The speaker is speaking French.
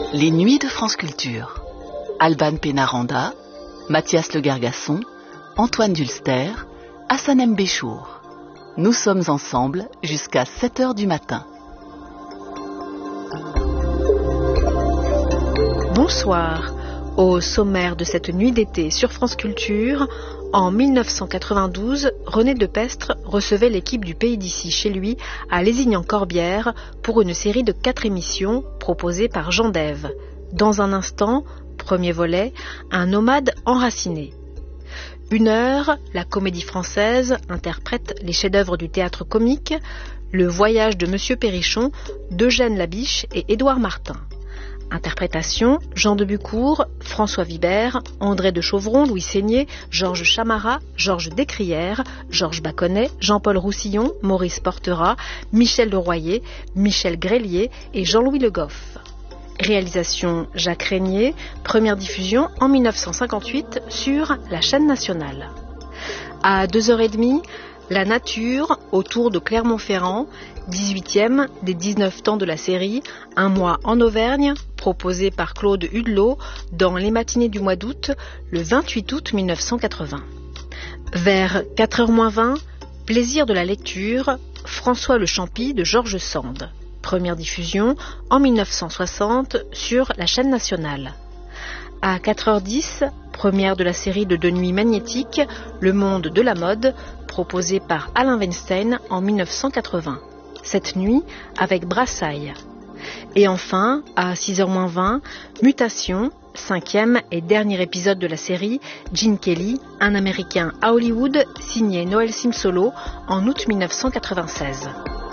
Les Nuits de France Culture. Alban Pénaranda, Mathias Le Gargasson, Antoine Dulster, Hassanem Béchour. Nous sommes ensemble jusqu'à 7h du matin. Bonsoir. Au sommaire de cette nuit d'été sur France Culture, en 1992, René Depestre recevait l'équipe du Pays d'ici chez lui à Lézignan-Corbière pour une série de 4 émissions proposées par Jean Dève. Dans un instant, premier volet, un nomade enraciné. 1 heure, la Comédie Française interprète les chefs-d'œuvre du théâtre comique, Le Voyage de Monsieur Perrichon d'Eugène Labiche et Édouard Martin. Interprétation, Jean de Bucourt, François Vibert, André de Chauvron, Louis Seigné, Georges Chamara, Georges Descrières, Georges Baconnet, Jean-Paul Roussillon, Maurice Portera, Michel Leroyer, Michel Grélier et Jean-Louis Le Goff. Réalisation Jacques Régnier, première diffusion en 1958 sur la chaîne nationale. À 2h30, La nature autour de Clermont-Ferrand, 18e des 19 temps de la série Un mois en Auvergne, proposé par Claude Hudelot dans les matinées du mois d'août, le 28 août 1980. Vers 4h20, Plaisir de la lecture, François le Champy de Georges Sand. Première diffusion en 1960 sur la chaîne nationale. À 4h10, première de la série de 2 nuits magnétiques, Le monde de la mode, proposé par Alain Weinstein en 1980. Cette nuit avec Brassailles. Et enfin, à 6h20, Mutation, 5e et dernier épisode de la série, Gene Kelly, un Américain à Hollywood, signé Noël Simsolo en août 1996.